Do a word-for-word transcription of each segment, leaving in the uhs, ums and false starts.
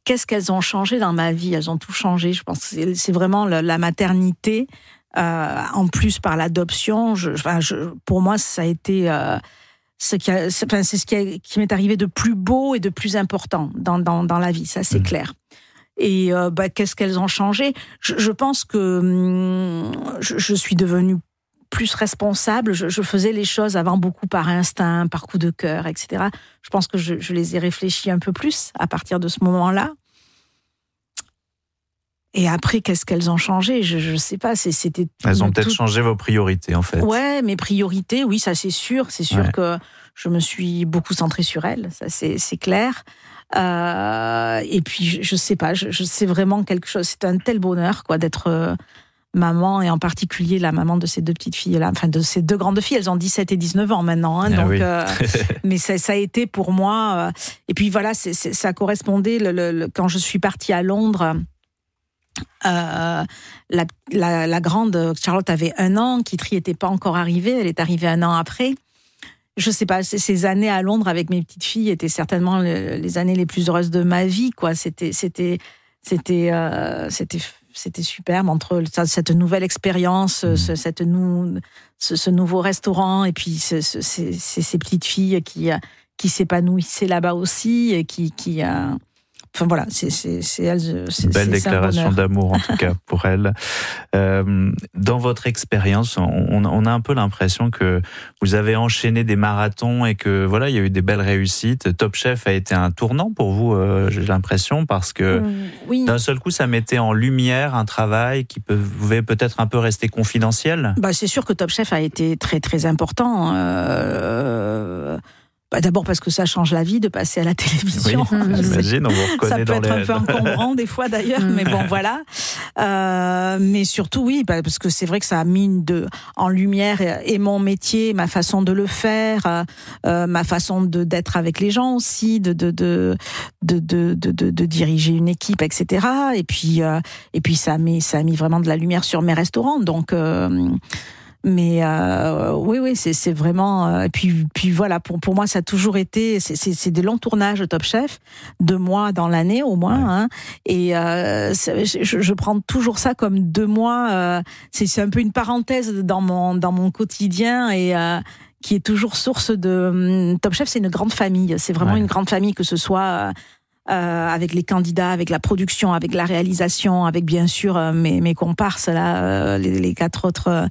qu'est-ce qu'elles ont changé dans ma vie ? Elles ont tout changé. Je pense que c'est, c'est vraiment la, la maternité. Euh, en plus, par l'adoption, je, enfin, je, pour moi, ça a été euh, ce qui a, c'est, enfin, c'est ce qui, a, qui m'est arrivé de plus beau et de plus important dans, dans, dans la vie. Ça, c'est mmh. clair. Et euh, bah, qu'est-ce qu'elles ont changé ? je, je pense que hum, je, je suis devenue plus responsable. Je, je faisais les choses avant beaucoup par instinct, par coup de cœur, et cetera. Je pense que je, je les ai réfléchies un peu plus à partir de ce moment-là. Et après, qu'est-ce qu'elles ont changé ? Je ne sais pas. C'est, c'était Elles ont peut-être tout... changé vos priorités, en fait. Ouais, mes priorités, oui, ça c'est sûr. C'est sûr ouais. que je me suis beaucoup centrée sur elles, ça c'est, c'est clair. Euh, et puis, je ne sais pas, je, je sais vraiment quelque chose. C'est un tel bonheur, quoi, d'être euh, maman, et en particulier la maman de ces deux petites filles-là, enfin de ces deux grandes filles. Elles ont dix-sept et dix-neuf ans maintenant. Hein, ah donc, oui. euh, mais ça, ça a été pour moi... Euh, et puis voilà, c'est, c'est, ça correspondait, le, le, le, quand je suis partie à Londres... Euh, la, la, la grande Charlotte avait un an, Kitri n'était pas encore arrivée, elle est arrivée un an après. Je sais pas, ces années à Londres avec mes petites filles étaient certainement le, les années les plus heureuses de ma vie, quoi. C'était, c'était, c'était, euh, c'était, c'était superbe entre cette nouvelle expérience, mmh. ce, cette nou, ce, ce nouveau restaurant, et puis ce, ce, ces, ces petites filles qui, qui s'épanouissaient là-bas aussi, et qui, qui euh, Enfin voilà, c'est, c'est, c'est elle. C'est, Belle c'est déclaration d'amour en tout cas pour elle. Euh, dans votre expérience, on, on a un peu l'impression que vous avez enchaîné des marathons et que voilà, il y a eu des belles réussites. Top Chef a été un tournant pour vous, euh, j'ai l'impression, parce que mmh, oui. d'un seul coup, ça mettait en lumière un travail qui pouvait peut-être un peu rester confidentiel. Bah, c'est sûr que Top Chef a été très très important. Euh... Bah d'abord parce que ça change la vie de passer à la télévision. Oui, j'imagine, on vous reconnaît dans les... Ça peut être un peu encombrant des fois d'ailleurs, mais bon voilà. Euh, mais surtout oui, bah, parce que c'est vrai que ça a mis de, en lumière et, et mon métier, ma façon de le faire, euh, ma façon de, d'être avec les gens aussi, de, de, de, de, de, de, de, de diriger une équipe, et cetera. Et puis, euh, et puis ça, a mis, ça a mis vraiment de la lumière sur mes restaurants. Donc... Euh, Mais euh, oui, oui, c'est, c'est vraiment. Euh, puis, puis voilà, pour pour moi, ça a toujours été. C'est, c'est, c'est des longs tournages Top Chef, deux mois dans l'année au moins. Ouais. Hein, et euh, je, je prends toujours ça comme deux mois. Euh, c'est, c'est un peu une parenthèse dans mon dans mon quotidien et. Euh, qui est toujours source de. Top Chef, c'est une grande famille. C'est vraiment ouais. une grande famille, que ce soit. Euh, avec les candidats, avec la production, avec la réalisation, avec bien sûr euh, mes, mes comparses là, euh, les, les quatre autres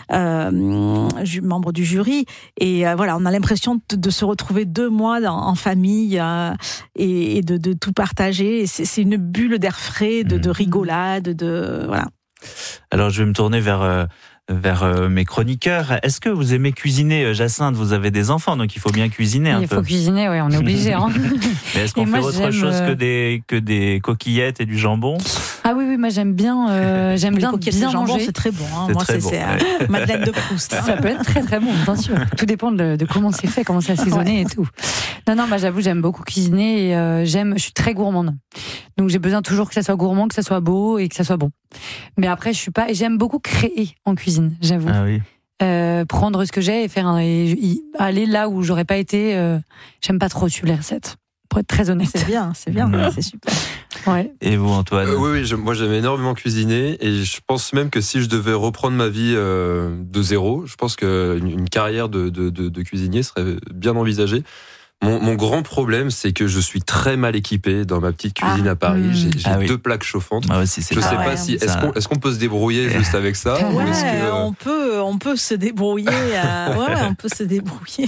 euh, ju- membres du jury. Et euh, voilà, on a l'impression de, de se retrouver deux mois dans, en famille euh, et, et de, de tout partager. Et c'est, c'est une bulle d'air frais, de, de rigolade, de voilà. Alors je vais me tourner vers. Euh... vers euh, mes chroniqueurs. Est-ce que vous aimez cuisiner, Jacinthe ? Vous avez des enfants, donc il faut bien cuisiner un il peu. Il faut cuisiner, oui, on est obligé. Hein. Mais est-ce qu'on et fait moi, autre chose que des, que des coquillettes et du jambon ? Ah oui, oui, moi j'aime bien, euh, j'aime bien coquillettes bien et jambon, manger. C'est très bon. Hein. C'est moi, très c'est, bon, c'est ouais. euh, Madeleine de Proust. Ça peut être très très bon, bien sûr. Tout dépend de, de comment c'est fait, comment c'est assaisonné ouais. et tout. Non, non, bah, j'avoue, j'aime beaucoup cuisiner et euh, j'aime, je suis très gourmande. Donc j'ai besoin toujours que ça soit gourmand, que ça soit beau et que ça soit bon. Mais après, je suis pas, et j'aime beaucoup créer en cuisine, j'avoue. Ah oui. Euh, prendre ce que j'ai et faire un, et, et aller là où j'aurais pas été. Euh, j'aime pas trop suivre les recettes. Pour être très honnête. C'est bien, c'est bien, mmh. c'est super. Ouais. Et vous, Antoine ? euh, Oui, oui, je, moi j'aime énormément cuisiner et je pense même que si je devais reprendre ma vie euh, de zéro, je pense qu'une une carrière de, de, de, de cuisinier serait bien envisagée. Mon, mon grand problème, c'est que je suis très mal équipé dans ma petite cuisine ah, à Paris. Mmh. J'ai, j'ai ah, deux oui. plaques chauffantes. Ah, aussi, c'est je ne sais ouais, pas si est-ce qu'on, est-ce qu'on peut se débrouiller juste avec ça ouais, ou est-ce que, euh... on peut, on peut se débrouiller. Euh... Ouais, ouais, on peut se débrouiller.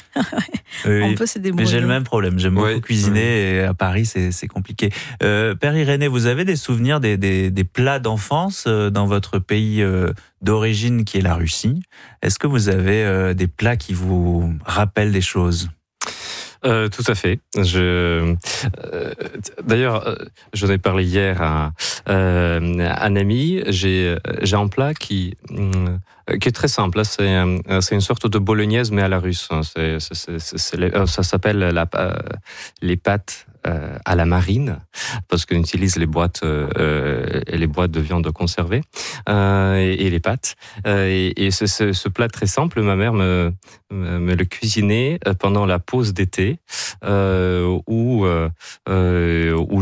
oui, on peut se débrouiller. Mais j'ai le même problème. J'aime ouais, beaucoup cuisiner ouais. et à Paris, c'est, c'est compliqué. Euh, Père Irénée, vous avez des souvenirs des, des, des plats d'enfance dans votre pays euh, d'origine, qui est la Russie ? Est-ce que vous avez euh, des plats qui vous rappellent des choses ? Euh, tout à fait. Je, euh, d'ailleurs, euh, j'en ai parlé hier à euh, un ami. J'ai, j'ai un plat qui, euh, qui est très simple. C'est, c'est une sorte de bolognaise mais à la russe. C'est, c'est, c'est, c'est, c'est, ça s'appelle la, euh, les pâtes euh, à la marine, parce qu'on utilise les boîtes, euh, les boîtes de viande conservée euh, et, et les pâtes. Euh, et, et ce, ce, ce plat très simple, ma mère me, me, me le cuisinait pendant la pause d'été, euh, où, euh, où